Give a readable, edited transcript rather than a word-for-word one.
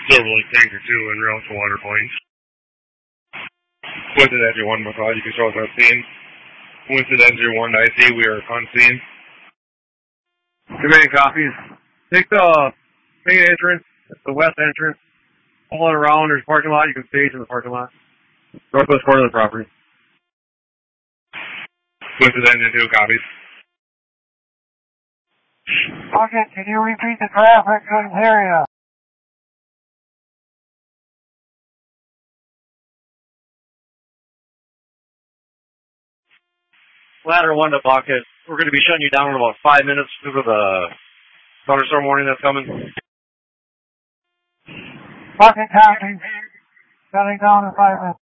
Silver Lake Tanker 2 and route to Water Points. Winston Entry 1 Massage, you can show us our scene. Winston Entry 1 IC, we are on scene. Command copies. Take the main entrance, the west entrance, pull it around, there's a parking lot, you can stage in the parking lot. Northwest corner of the property. Winston Entry 2 copies. Okay, can you repeat the traffic area? Ladder 1 to Bucket. We're going to be shutting you down in about 5 minutes due to the thunderstorm warning that's coming. Bucket copy. Shutting down in 5 minutes.